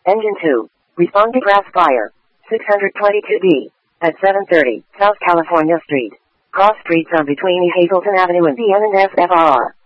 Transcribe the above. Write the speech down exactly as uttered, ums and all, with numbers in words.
Engine two. Respond to grass fire. six twenty-two B. At seven thirty, South California Street. Cross streets are between E. Hazelton Avenue and B N and S F R.